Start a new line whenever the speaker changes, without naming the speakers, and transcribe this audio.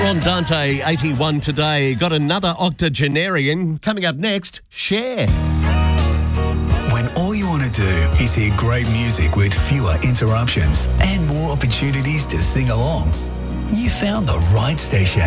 Ron Dante, 81 today. Got another octogenarian coming up next. Cher.
When all you want to do is hear great music with fewer interruptions and more opportunities to sing along, you found the right station.